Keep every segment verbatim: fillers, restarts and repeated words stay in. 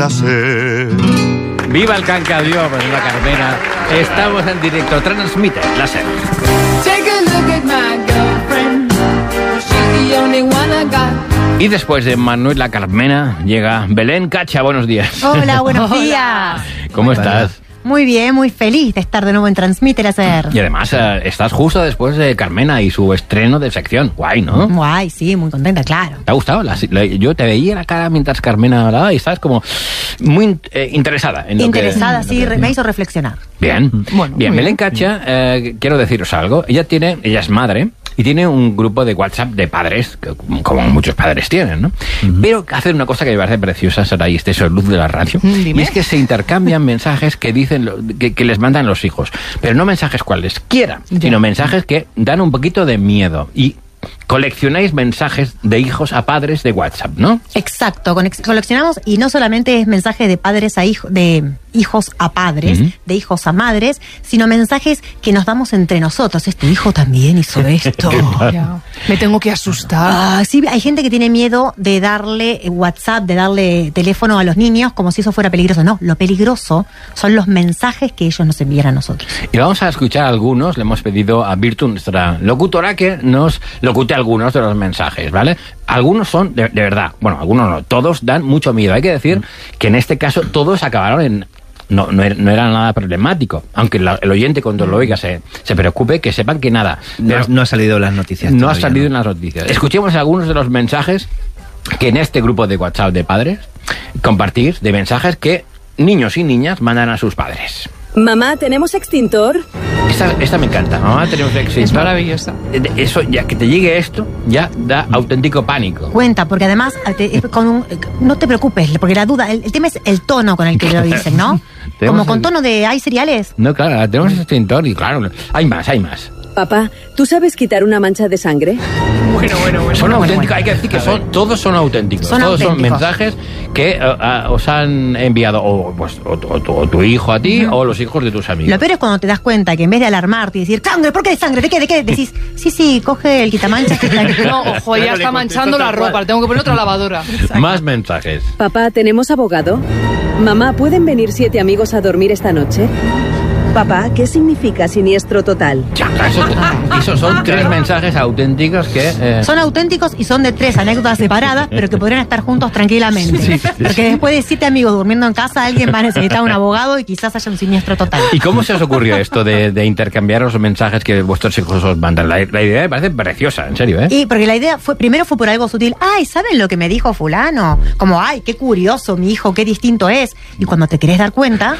la sed. ¡Viva el Cancabrió, pues la Carmena! Estamos en directo, transmite la sed. Y después de Manuel la Carmena, llega Belén Cacha. Buenos días. Hola, buenos días. ¿Cómo estás? Muy bien, muy feliz de estar de nuevo en Transmite la Ser. Y además, eh, estás justo después de Carmena y su estreno de sección. Guay, ¿no? Guay, sí, muy contenta, claro. ¿Te ha gustado? La, la, yo te veía la cara mientras Carmena hablaba y estabas como muy eh, interesada. En lo interesada, que, sí, lo que... me hizo reflexionar. Bien, bueno, bien. bien. Belén Cacha, eh, quiero deciros algo. Ella tiene, ella es madre y tiene un grupo de WhatsApp de padres, que, como muchos padres tienen, ¿no? Uh-huh. Pero hacen una cosa que me parece preciosa, Saray, este es el luz de la radio. Dime. Y es que se intercambian mensajes que dicen, lo, que, que les mandan los hijos. Pero no mensajes cualesquiera, ya. sino mensajes que dan un poquito de miedo. Y coleccionáis mensajes de hijos a padres de WhatsApp, ¿no? Exacto, coleccionamos y no solamente es mensajes de padres a hijos, de hijos a padres, uh-huh. de hijos a madres, sino mensajes que nos damos entre nosotros. Este hijo también hizo esto. Ya. Me tengo que asustar. Ah, sí, hay gente que tiene miedo de darle WhatsApp, de darle teléfono a los niños como si eso fuera peligroso. No, lo peligroso son los mensajes que ellos nos envían a nosotros. Y vamos a escuchar algunos. Le hemos pedido a Virtu, nuestra locutora, que nos locute algunos de los mensajes, ¿vale? Algunos son, de, de verdad, bueno, algunos no, todos dan mucho miedo. Hay que decir mm. que en este caso todos acabaron en... No, no, era, no era nada problemático. Aunque la, el oyente cuando lo oiga se, se preocupe, que sepan que nada. No, no ha salido en las noticias. No todavía, ha salido ¿no? en las noticias. Escuchemos algunos de los mensajes que en este grupo de WhatsApp de padres compartís, de mensajes que niños y niñas mandan a sus padres. Mamá, ¿tenemos extintor? Esta, esta me encanta. Mamá, tenemos extintor. Es maravillosa. Eso, ya que te llegue esto, ya da auténtico pánico. Cuenta, porque además, te, con un, no te preocupes, porque la duda, el, el tema es el tono con el que lo dicen, ¿no? Como con tono de ¿hay cereales? No, claro, tenemos extintor y claro, hay más, hay más. Papá, ¿tú sabes quitar una mancha de sangre? Bueno, bueno, bueno. Son bueno, auténticos, bueno. hay que decir que son, todos son auténticos. Son todos auténticos. son mensajes que uh, uh, os han enviado o, pues, o, o, tu, o tu hijo a ti uh-huh. o los hijos de tus amigos. Lo peor es cuando te das cuenta que en vez de alarmarte y decir ¡sangre! ¿Por qué de sangre? ¿De qué? ¿De qué? Decís, sí, sí, coge el quitamanchas que está aquí. No, ojo, ya está manchando la ropa, le tengo que poner otra lavadora. Más mensajes. Papá, ¿tenemos abogado? Mamá, ¿pueden venir siete amigos a dormir esta noche? Papá, ¿qué significa siniestro total? Ya, eso, eso son tres mensajes auténticos que... Eh... Son auténticos y son de tres anécdotas separadas, pero que podrían estar juntos tranquilamente. Sí, sí, sí. Porque después de siete amigos durmiendo en casa, alguien va a necesitar un abogado y quizás haya un siniestro total. ¿Y cómo se os ocurrió esto de, de intercambiar los mensajes que vuestros hijos os mandan? La, la idea me parece preciosa, en serio, ¿eh? Y porque la idea fue, primero fue por algo sutil. Ay, ¿saben lo que me dijo fulano? Como, ay, qué curioso, mi hijo, qué distinto es. Y cuando te querés dar cuenta,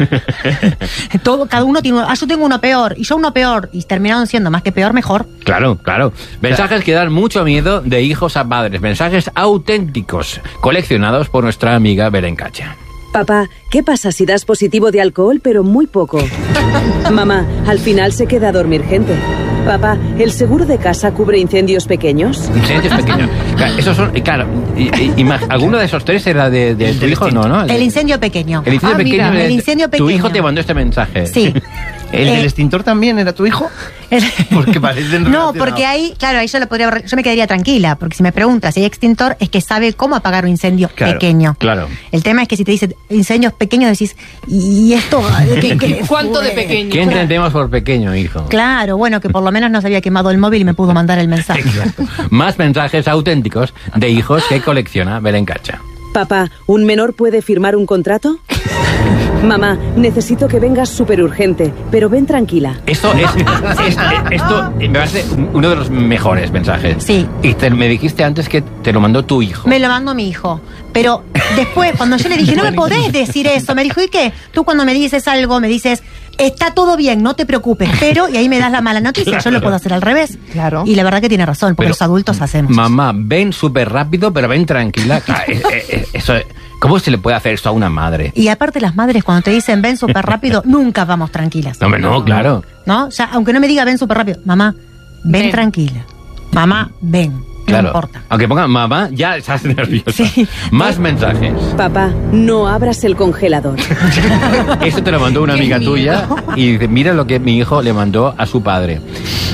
todo, cada uno tiene, ah, yo tengo uno peor, y yo uno peor, y terminaron siendo más que peor, mejor. Claro, claro. Mensajes que dan mucho miedo de hijos a padres, mensajes auténticos, coleccionados por nuestra amiga Belén Cacha. Papá, ¿qué pasa si das positivo de alcohol, pero muy poco? Mamá, al final se queda a dormir gente. Papá, ¿el seguro de casa cubre incendios pequeños? Incendios pequeños. Claro, esos son, claro, y, y, y más, ¿alguno de esos tres era de, de tu hijo? No, ¿no? El, el incendio pequeño. El incendio ah, pequeño. mira, De, el incendio pequeño. Tu hijo te mandó este mensaje. Sí. ¿El eh, del extintor también era tu hijo? El... Porque parecen No, relacionados. porque ahí, claro, ahí yo, lo podría, yo me quedaría tranquila, porque si me preguntas si hay extintor, es que sabe cómo apagar un incendio Claro, pequeño. claro. El tema es que si te dice incendios pequeños, decís, ¿y esto? ¿Qué, qué ¿Cuánto de fue? pequeño? ¿Qué entendemos por pequeño, hijo? Claro, bueno, que por lo menos no se había quemado el móvil y me pudo mandar el mensaje. Más mensajes auténticos de hijos que colecciona Belén Cacha. Papá, ¿un menor puede firmar un contrato? Mamá, necesito que vengas súper urgente, pero ven tranquila. Esto es, es- esto me parece uno de los mejores mensajes. Sí. Y te- me dijiste antes que te lo mandó tu hijo. Me lo mandó mi hijo. Pero después, cuando yo le dije, no me podés decir eso, me dijo, ¿y qué? Tú cuando me dices algo, me dices, está todo bien, no te preocupes, pero, y ahí me das la mala noticia, yo lo puedo hacer al revés. Claro. Y la verdad que tiene razón, porque Pero, los adultos hacemos. Mamá, ven súper rápido, pero ven tranquila. Claro, es- es- es- eso, ¿cómo se le puede hacer esto a una madre? Y aparte las madres cuando te dicen ven súper rápido, nunca vamos tranquilas. No, hombre, no, claro. ¿No? Ya, aunque no me diga ven súper rápido, mamá, ven, Ven. tranquila. Mamá, ven. Claro. No importa. Aunque pongan mamá, ya estás nerviosa. Sí. Más mensajes. Papá, no abras el congelador. Esto te lo mandó una Qué amiga miedo. tuya y dice, mira lo que mi hijo le mandó a su padre.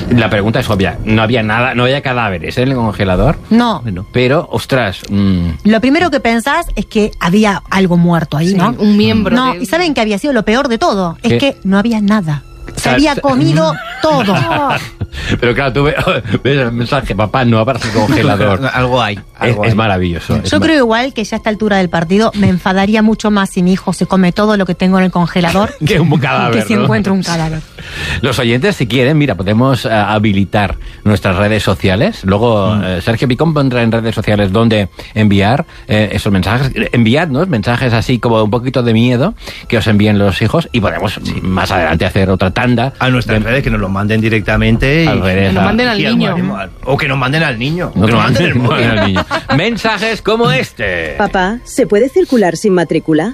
La pregunta es obvia. No había nada, no había cadáveres en el congelador. No. Bueno. Pero, ostras... Mmm, Lo primero que pensás es que había algo muerto ahí, Sí, ¿no? un miembro. No, de- y ¿saben qué había sido lo peor de todo? ¿Qué? Es que no había nada. Se Sa- había sa- comido todo. Pero claro, tú ves, ves el mensaje, papá, no abras el congelador. Algo hay. Es, Algo es hay. maravilloso. es Yo mar- creo igual que ya a esta altura del partido me enfadaría mucho más si mi hijo se come todo lo que tengo en el congelador Que un cadáver, que si ¿no? encuentro un cadáver. Los oyentes, si quieren, mira, podemos eh, habilitar nuestras redes sociales. Luego, Mm. eh, Sergio Picón pondrá en redes sociales dónde enviar eh, esos mensajes. Enviadnos mensajes así como un poquito de miedo que os envíen los hijos y podemos más adelante hacer otra tanda. A nuestras de- redes, que nos lo manden directamente. Al revés, Que nos a- manden al y niño. algo- O que nos manden al niño. No que nos manden el no, móvil. al niño. Mensajes como este. Papá, ¿se puede circular sin matrícula?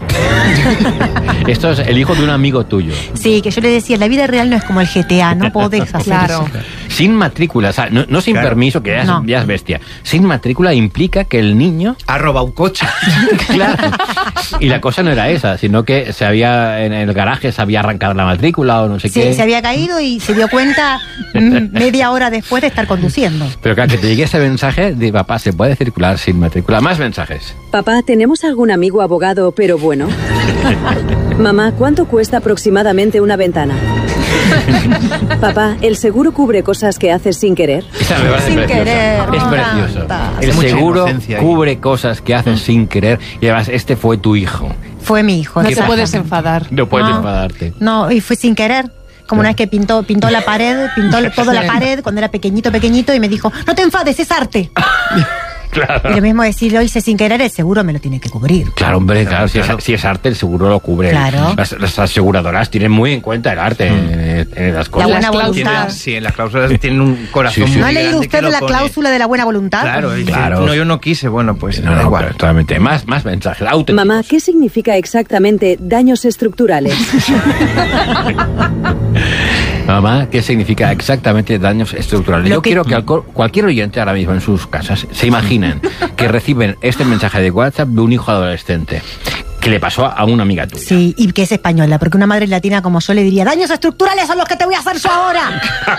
Esto es el hijo de un amigo tuyo. Sí, que yo le decía, la vida real no es como el G T A, no podés hacer Claro. eso. Sin matrícula, o sea, no, no sin Claro. permiso, que ya es, No. ya es bestia. Sin matrícula implica que el niño... Ha robado un coche. Claro. Y la cosa no era esa, sino que se había en el garaje se había arrancado la matrícula o no sé Sí, qué. se había caído y se dio cuenta mm, media hora después de estar conduciendo. Pero claro, que te llegue ese mensaje de papá, se puede circular sin matrícula. Más mensajes. Papá, ¿tenemos algún amigo abogado, pero bueno? Mamá, ¿cuánto cuesta aproximadamente una ventana? Papá, ¿el seguro cubre cosas que haces sin querer? Esa me parece Sin preciosa. querer, Es me precioso. encanta. El Mucha seguro inocencia ahí. cubre cosas que haces sin querer y además este fue tu hijo. Fue mi hijo. No te exactamente. puedes enfadar. No puedes No. enfadarte. No, y fue sin querer. Como una vez que pintó, pintó la pared, pintó toda la Sí. pared cuando era pequeñito, pequeñito, y me dijo, no te enfades, es arte. Claro. Y lo mismo decir, lo hice sin querer, el seguro me lo tiene que cubrir. Claro, hombre, claro, Claro, si, claro. Es, si es arte, el seguro lo cubre. Claro. Las, las aseguradoras tienen muy en cuenta el arte en, en las La cosas. buena Las voluntad. cláusulas. Sí, en las cláusulas tienen un corazón Sí, sí. muy ¿No ha leído grande que usted lo la pone. cláusula de la buena voluntad? Claro, y dice, Claro. no, yo no quise, bueno, pues No, da no, igual. totalmente. Más, más mensajes. Auténticos. Mamá, ¿qué significa exactamente daños estructurales? Mamá, ¿qué significa exactamente daños estructurales? Lo Yo que- quiero que al- cualquier oyente ahora mismo en sus casas se imaginen que reciben este mensaje de WhatsApp de un hijo adolescente que le pasó a una amiga tuya. Sí, y que es española, porque una madre latina como yo le diría, daños estructurales son los que te voy a hacer yo ahora.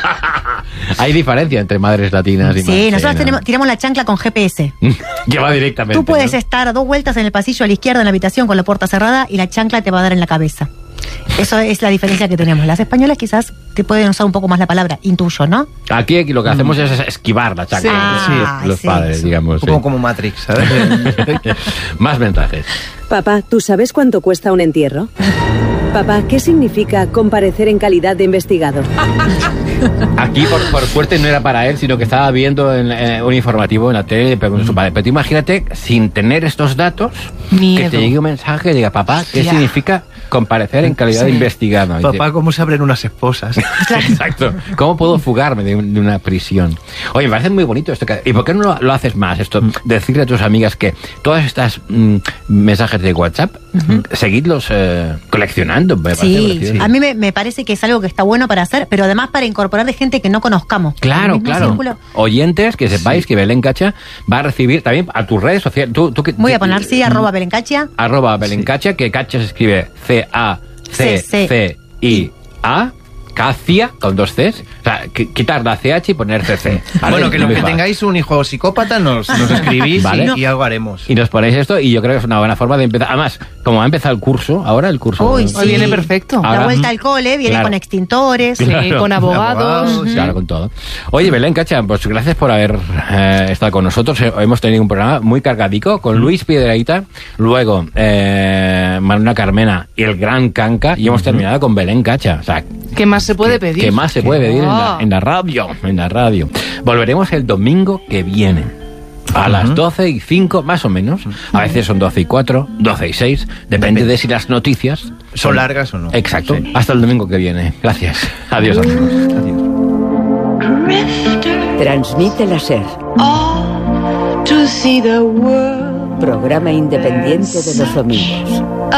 Hay diferencia entre madres latinas y Sí, madres, nosotros ¿no? tenemos, tiramos la chancla con G P S. Que va directamente. Tú puedes ¿no? estar a dos vueltas en el pasillo a la izquierda en la habitación con la puerta cerrada y la chancla te va a dar en la cabeza. Eso es la diferencia que tenemos. Las españolas quizás te pueden usar un poco más la palabra, intuyo, ¿no? Aquí lo que hacemos es esquivar la chancla. Sí. Sí, Ah, los sí. padres, digamos. Un poco sí. como Matrix, ¿sabes? Más mensajes. Papá, ¿tú sabes cuánto cuesta un entierro? Papá, ¿qué significa comparecer en calidad de investigado? Aquí, por, por suerte, no era para él, sino que estaba viendo en, eh, un informativo en la tele y le preguntó a su padre. Pero tú imagínate, sin tener estos datos, Miedo. que te llegue un mensaje y diga, papá, ¿qué Hostia. significa comparecer en calidad de Sí. investigado? Y dice, Papá, ¿cómo se abren unas esposas? exacto. ¿Cómo puedo fugarme de, un- de una prisión? Oye, me parece muy bonito esto. que- ¿Y por qué no lo, lo haces más? Esto, decirle a tus amigas que todas estas mm, mensajes de WhatsApp, seguidlos eh, coleccionando. Me parece Sí, precioso. a mí me, me parece que es algo que está bueno para hacer, pero además para incorporar de gente que no conozcamos. En el Claro, mismo claro. círculo. Oyentes, que sepáis que Belén Cacha va a recibir también a tus redes sociales. Tú, tú, que- Voy a tú- poner sí, arroba Belencacha. Arroba Belén Cacha, que Cacha se escribe C A C C I A. Cacia, con dos Cs. O sea, qui- quitar la C H y poner C C. ¿vale? Bueno, que lo Muy que fácil. tengáis un hijo psicópata nos, nos escribís Vale. y, y algo haremos. Y nos ponéis esto y yo creo que es una buena forma de empezar. Además, como ha empezado el curso, ahora el curso... Uy, Hoy sí. viene perfecto. Ahora- La vuelta al cole, viene Claro. con extintores. Sí, Claro. con abogados. Abogados, Claro, con todo. Oye, Belén Cacha, pues gracias por haber eh, estado con nosotros. Eh, Hemos tenido un programa muy cargadico con Luis Piedrahita, luego eh, Manuela Carmena y el gran Canca, y hemos terminado con Belén Cacha. O sea, ¿Qué más se puede pedir? ¿qué más se puede pedir en la, Oh. en la radio? En la radio. Volveremos el domingo que viene. A las doce y cinco, más o menos. A veces son doce y cuatro, doce y seis. Depende de si las noticias ¿Son largas o no? Exacto. Sí. Hasta el domingo que viene. Gracias. Adiós, amigos. Adiós. Transmite la SER, to see the world. programa independiente de los domingos.